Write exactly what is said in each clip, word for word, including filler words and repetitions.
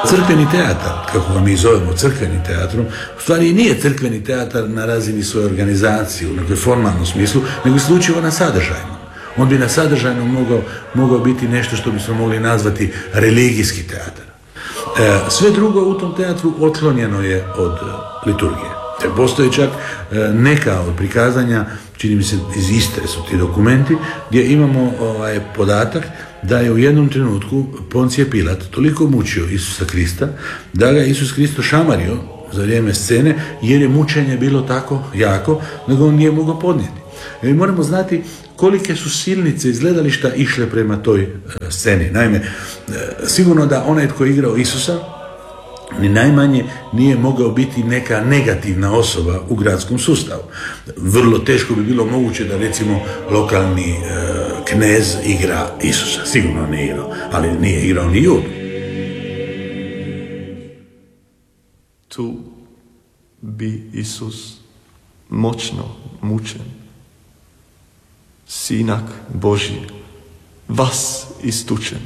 Crkveni teatar, kako ga mi zovemo crkveni teatrom, u stvari i nije crkveni teatar na razini svoje organizacije, u nekoj formalnom smislu, nego isključivo na sadržajnom. On bi na sadržajnom mogao, mogao biti nešto što bismo mogli nazvati religijski teatar. E, sve drugo u tom teatru otklonjeno je od liturgije. Te postoji čak e, neka od prikazanja, čini mi se iz Istre su ti dokumenti, gdje imamo ovaj podatak da je u jednom trenutku Poncije Pilat toliko mučio Isusa Krista da ga Isus Kristo šamario za vrijeme scene, jer je mučenje bilo tako jako da ga on nije mogao podnijeti. I moramo znati kolike su silnice iz gledališta išle prema toj e, sceni. Naime, e, sigurno da onaj tko je igrao Isusa ni najmanje nije mogao biti neka negativna osoba u gradskom sustavu. Vrlo teško bi bilo moguće da recimo lokalni e, knez igra Isusa. Sigurno nije igrao, ali nije igrao ni Judu. Tu bi Isus moćno mučen, Sinak Božji, vas istučen.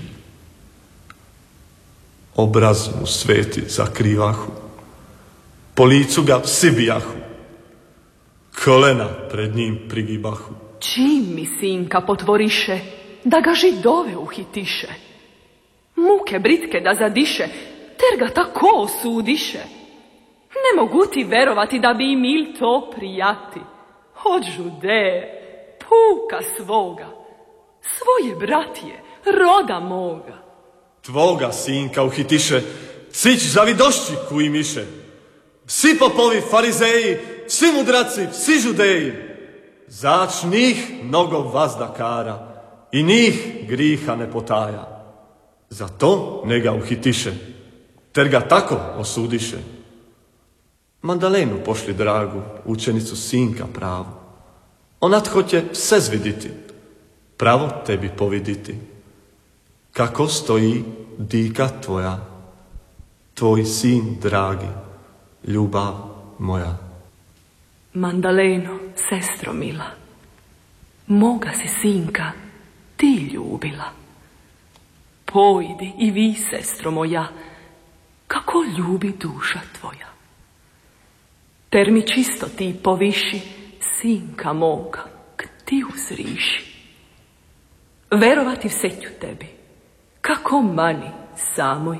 Obraz mu sveti zakrivahu, po licu ga sibijahu, kolena pred njim prigibahu. Čim mi sinka potvoriše, da ga židove uhitiše, muke britke da zadiše, ter ga tako osudiše. Ne mogu ti verovati da bi im il to prijati. Od Žudeje, puka svoga, svoje bratije, roda moga. Tvoga sinka uhitiše, cić zavidošći kuj miše. Svi popovi farizeji, svi mudraci, svi Žudeji. Zač njih mnogo vazdakara i njih griha ne potaja. Zato ne ga uhitiše, ter ga tako osudiše. Mandalenu pošli dragu, učenicu sinka pravu. Ona hoće sve zviditi, pravo tebi poviditi. Kako stoji dika tvoja, tvoj sin dragi, ljubav moja. Mandaleno, sestro mila, moga si sinka ti ljubila. Pojdi i vi, sestro moja, kako ljubi duša tvoja. Ter mi čisto ti poviši, sinka moga, k ti uzriši. Verovati vseću tebi, kako mani samoj,